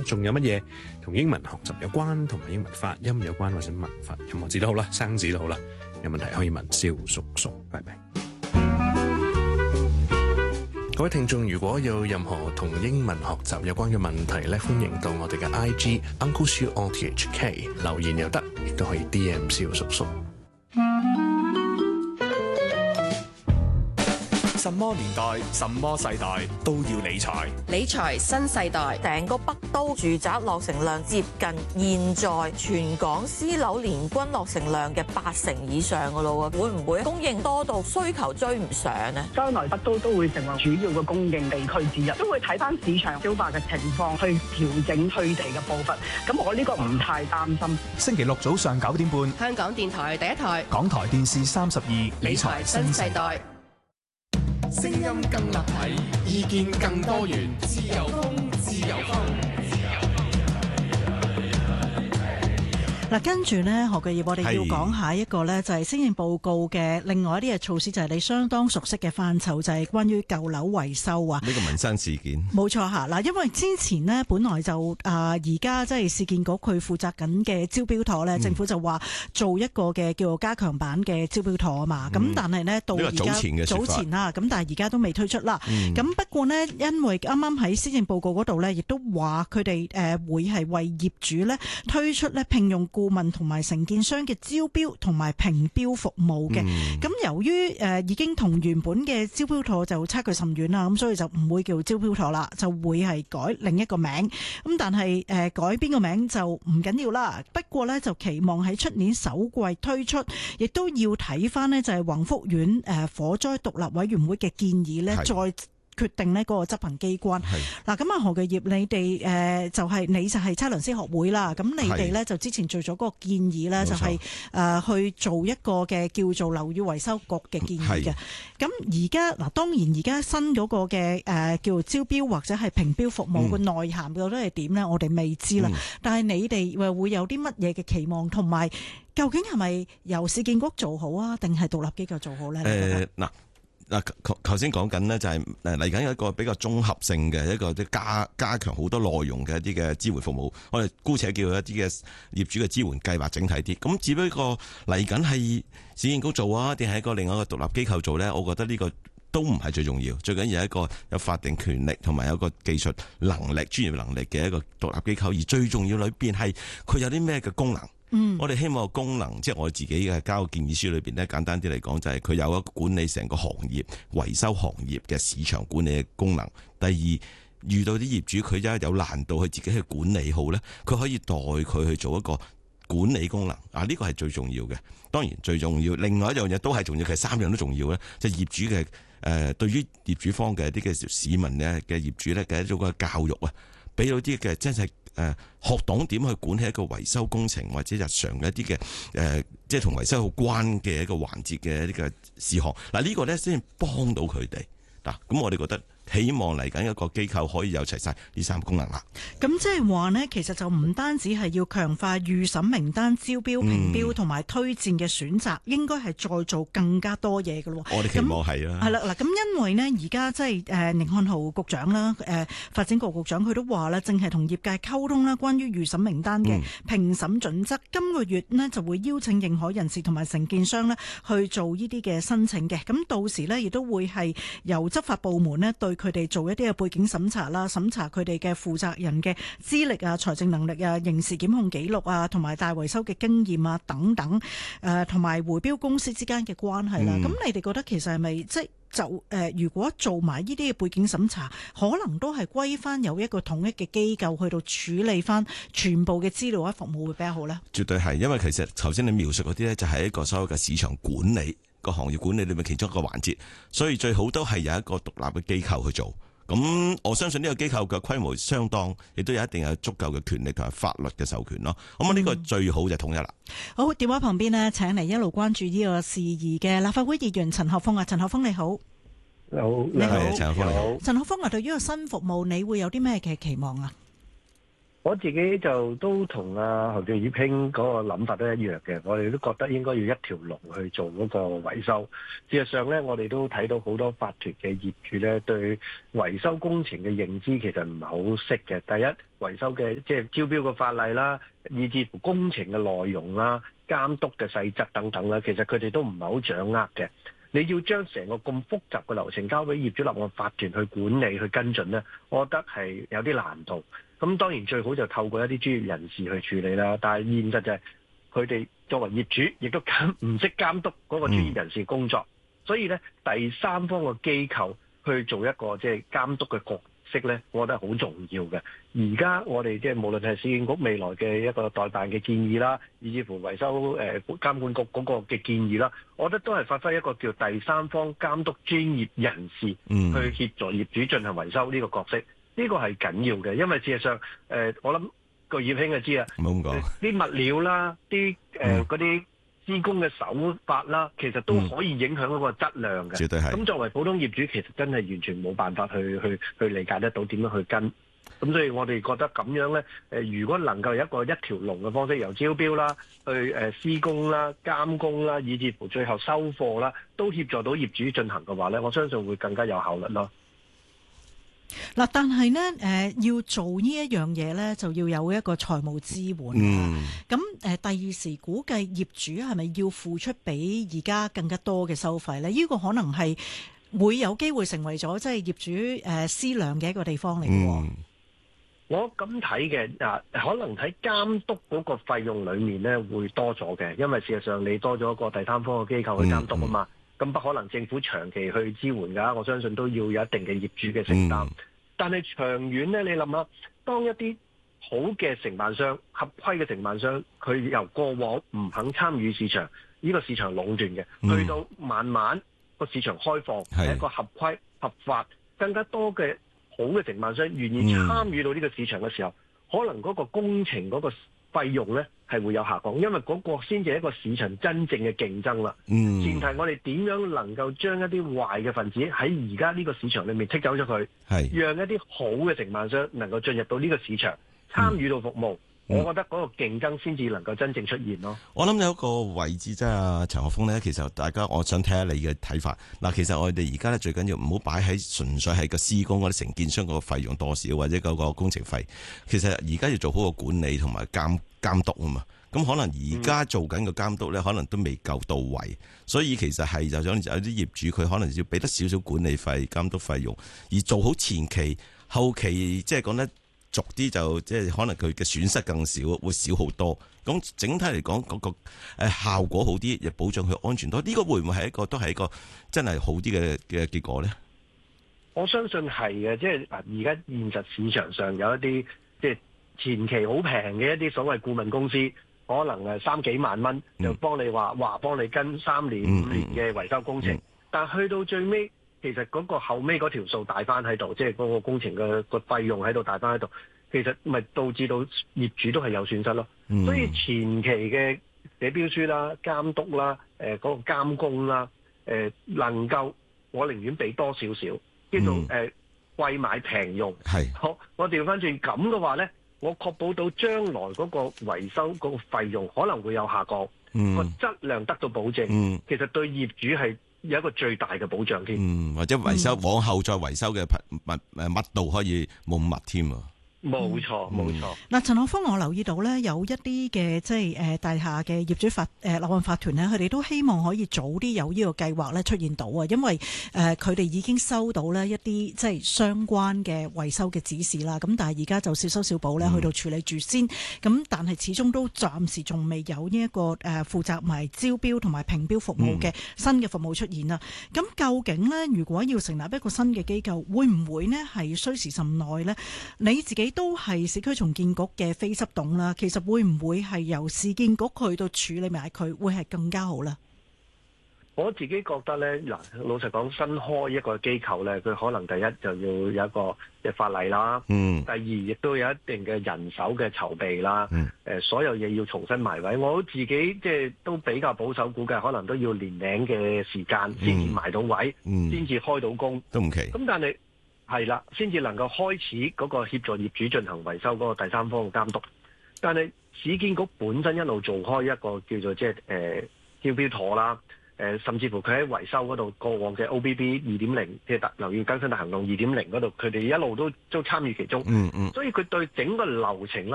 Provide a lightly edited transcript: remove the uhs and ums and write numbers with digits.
仲有乜嘢同英文學習有關，同埋英文發音有關，或者文法任何字都好啦，生字都好啦，有問題可以問蕭叔叔。拜拜。各位聽眾，如果有任何同英文學習有關嘅問題咧，歡迎到我哋嘅 IG Uncle Siu RTHK 留言又得，亦都可以 DM 蕭叔叔。 什麼年代、什麼世代都要理財。 理財新世代， 成個北都住宅落成量接近現在全港私樓年均落成量嘅80%以上噶咯喎，會唔會供應多到需求追唔上呢？ 將來北都會成為主要嘅供應地區之一，都會睇翻市場消化嘅情況去調整推地嘅步伐。咁我呢個唔太擔心。 星期六早上9點半， 香港電台第一台， 港台電視32， 理財新世代。 聲音更立體，意見更多元，自由風，自由風。 嗱，跟住呢，何巨業，我哋要講下一個呢，就係施政報告嘅另外一啲嘅措施，就係你相當熟悉嘅範疇，就係關於舊樓維修啊。 呢個民生事件， 冇錯嚇。嗱，因為之前呢，本來就而家即係市建局佢負責緊嘅招標妥呢，政府就話做一個嘅叫做加強版嘅招標妥啊嘛。咁但係呢，到而家早前啦，咁但係而家都未推出啦。咁不過呢，因為啱啱喺施政報告嗰度呢，亦都話佢哋會係為業主呢推出呢聘用顧問同埋承建商嘅招標同埋評標服務嘅，咁由於已經同原本嘅招標妥就差距甚遠啦，咁所以就唔會叫招標妥啦，就會係改另一個名。咁但係改邊個名就唔緊要啦。不過呢，就期望喺出年首季推出，亦都要睇翻呢，就係宏福苑火災獨立委員會嘅建議呢，再決定呢嗰個執行機關。嗱，咁啊何巨業，你哋就係測量師學會啦。咁你哋咧就之前做咗嗰個建議咧，就係去做一個嘅叫做樓宇維修局嘅建議嘅。咁而家嗱，當然而家新嗰個嘅叫做招標或者係評標服務嘅內涵究竟係點咧？我哋未知啦。但係你哋會有啲乜嘢嘅期望，同埋究竟係咪由市建局做好啊，定係獨立機構做好咧？ 嗱，頭先講緊呢，就係嚟緊一個比較綜合性嘅一個加強好多內容嘅一啲嘅支援服務，我哋姑且叫一啲嘅業主嘅支援計劃整體啲。咁只不過嚟緊係市建局做啊，定係一個另外一個獨立機構做呢？我覺得呢個都唔係最重要，最緊要係一個有法定權力同埋有一個技術能力、專業能力嘅一個獨立機構。而最重要裏邊係佢有啲咩嘅功能。我哋希望功能，即係我自己嘅交建議書裏邊呢，簡單啲嚟講就係佢有一個管理成個行業、維修行業嘅市場管理嘅功能。第二，遇到啲業主佢真係有難度，佢自己去管理好呢，佢可以代佢去做一個管理功能。呢個係最重要嘅。當然最重要，另外一樣嘢都係重要，其實三樣都重要咧，就係業主嘅對於業主方嘅啲嘅市民咧嘅業主咧嘅一種嘅教育啊，俾到啲嘅真係學懂點去管理一個維修工程或者日常嘅一啲嘅即係同維修好關嘅一個環節嘅一啲嘅事項。呢個咧先幫到佢哋。咁我哋覺得希望嚟緊一個機構可以有齊晒呢三個功能啦。 咁即係話呢，其實就唔單止係要強化預審名單、招標、評標同埋推薦嘅選擇，應該係再做更加多嘢嘅咯。 我哋期望係啦。係啦， 嗱，咁因為呢，而家即係寧漢豪局長啦，發展局局長佢都話啦，正係同業界溝通啦，關於預審名單嘅評審準則。今個月呢，就會邀請認可人士同埋承建商呢去做呢啲嘅申請嘅。咁到時呢，亦都會係由執法部門呢對佢哋做一啲嘅背景審查啦，審查佢哋嘅負責人嘅資歷啊、財政能力啊、刑事檢控記錄啊，同埋大維修嘅經驗啊等等，同埋回標公司之間嘅關係啦。咁你哋覺得其實係咪即係如果做埋呢啲嘅背景審查，可能都係歸翻有一個統一嘅機構去到處理翻全部嘅資料或者服務會比較好呢？ 絕對係，因為其實頭先你描述嗰啲呢，就係一個所有嘅市場管理。個行業管理裏面其中一個環節，所以最好都係有一個獨立嘅機構去做。咁我相信呢個機構嘅規模相當，亦都有一定有足夠嘅權力同埋法律嘅授權咯。咁呢個最好就統一啦。 好，電話旁邊呢，請嚟一路關注呢個事宜嘅立法會議員陳學鋒啊，陳學鋒你好。 你好， 陳學鋒你好。 陳學鋒啊，對於個新服務，你會有啲咩嘅期望啊？ 我自己就都同何俊業兄嗰個諗法都一樣嘅，我哋都覺得應該要一條龍去做嗰個維修。事實上咧，我哋都睇到好多法團嘅業主咧，對維修工程嘅認知其實唔係好識嘅。第一，維修嘅即係招標嘅法例啦，以至乎工程嘅內容啦、監督嘅細則等等啦，其實佢哋都唔係好掌握嘅。你要將成個咁複雜嘅流程交俾業主立案法團去管理、去跟進咧，我覺得係有啲難度。咁當然最好就透過一啲專業人士去處理啦。但係現實就係佢哋作為業主，亦都唔識監督嗰個專業人士工作，所以咧第三方嘅機構去做一個即係監督嘅角色咧，我覺得好重要嘅。而家我哋即係無論係市建局未來嘅一個代辦嘅建議啦，以至乎維修監管局嗰個嘅建議啦，我覺得都係發揮一個叫第三方監督專業人士去協助業主進行維修呢個角色。呢個係緊要嘅，因為事實上，我諗個業兄就知啊，啲物料啦，啲嗰啲施工嘅手法啦，其實都可以影響嗰個質量嘅。絕對係。咁作為普通業主，其實真係完全冇辦法去理解得到點樣去跟。咁所以我哋覺得咁樣咧，如果能夠有一條龍嘅方式，由招標啦，去施工啦、監工啦，以至乎最後收貨啦，都協助到業主進行嘅話咧，我相信會更加有效率咯。 嗱，但係呢，要做呢一樣嘢呢，就要有一個財務支援。咁第二時估計業主係咪要付出比而家更加多嘅收費呢？呢個可能係會有機會成為咗即係業主思量嘅一個地方嚟嘅。 我咁睇嘅可能喺監督嗰個費用裡面呢會多咗嘅，因為事實上你多咗一個第三方嘅機構去監督啊嘛。咁不可能政府長期去支援㗎，我相信都要有一定嘅業主嘅承擔。但係長遠咧，你諗下，當一啲好嘅承辦商、合規嘅承辦商，佢由過往唔肯參與市場，呢個市場壟斷嘅，去到慢慢個市場開放，係一個合規合法，更加多嘅好嘅承辦商願意參與到呢個市場嘅時候，可能嗰個工程嗰個費用咧係會有下降，因為嗰個先至係一個市場真正嘅競爭啦。前提我哋點樣能夠將一啲壞嘅分子喺而家呢個市場裏面剔走咗佢，讓一啲好嘅承辦商能夠進入到呢個市場參與到服務。我覺得嗰個競爭先至能夠真正出現咯。 我諗有一個位置即係陳學鋒呢，其實大家我想睇下你嘅睇法。嗱，其實我哋而家咧最緊要唔好擺喺純粹係個施工嗰啲承建商嗰個費用多少，或者嗰個工程費。其實而家要做好個管理同埋監督啊嘛。咁可能而家做緊個監督咧，可能都未夠到位。所以其實係就想有啲業主佢可能要俾得少少管理費、監督費用，而做好前期、後期，即係講得逐啲就即係可能佢嘅損失更少，會少好多。咁整體嚟講，嗰個效果好啲，又保障佢安全多。呢個會唔會係都係一個真係好啲嘅結果咧？ 我相信係嘅，即係而家現實市場上有一啲即係前期好平嘅一啲所謂顧問公司，可能3幾萬蚊就幫你話幫你跟3年5年嘅維修工程，但去到最尾，其實嗰個後尾嗰條數大翻喺度，即係嗰個工程嘅個費用喺度大翻喺度，其實咪導致到業主都係有損失咯。所以前期嘅寫標書啦、監督啦、嗰個監工啦，能夠我寧願俾多少少，叫做貴買平用。好，我調翻轉咁嘅話咧，我確保到將來嗰個維修嗰個費用可能會有下降，個質量得到保證。其實對業主係有一個最大嘅保障添。 或者維修往後再維修嘅密度可以冇咁密添啊。 冇錯，冇錯。 嗱，陳學鋒，我留意到咧，有一啲嘅即係大廈嘅業主立案法團咧，佢哋都希望可以早啲有呢個計劃咧出現到啊，因為佢哋已經收到咧一啲即係相關嘅維修嘅指示啦。咁但係而家就小修小補咧去到處理住先。咁但係始終都暫時仲未有呢一個負責埋招標同埋評標服務嘅新嘅服務出現啦。咁究竟咧，如果要成立一個新嘅機構，會唔會呢係需時甚耐呢？你自己都係市區重建局嘅非執董啦，其實會唔會係由市建局去到處理埋佢，會係更加好呢？ 我自己覺得咧，嗱，老實講，新開一個機構咧，佢可能第一就要有一個嘅法例啦，第二亦都有一定嘅人手嘅籌備啦，所有嘢要重新埋位。我自己即係都比較保守估計，可能都要年零嘅時間先至埋到位，先至開到工， 都唔奇。 咁但係係啦，先至能夠開始嗰個協助業主進行維修嗰個第三方嘅監督。但係市建局本身一路做開一個叫做即係招標妥啦，甚至乎佢喺維修嗰度過往嘅 OBB 2.0，即係樓宇更新大行動2.0嗰度，佢哋一路都參與其中。所以佢對整個流程咧